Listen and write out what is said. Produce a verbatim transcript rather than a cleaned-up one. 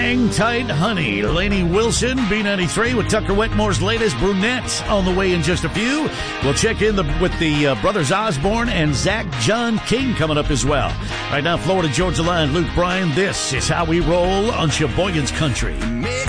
Hang Tight Honey, Lainey Wilson, B ninety-three with Tucker Wetmore's latest Brunette on the way in just a few. We'll check in the, with the uh, brothers Osborne and Zach John King coming up as well. Right now, Florida Georgia Line, Luke Bryan. This is how we roll on Sheboygan's Country.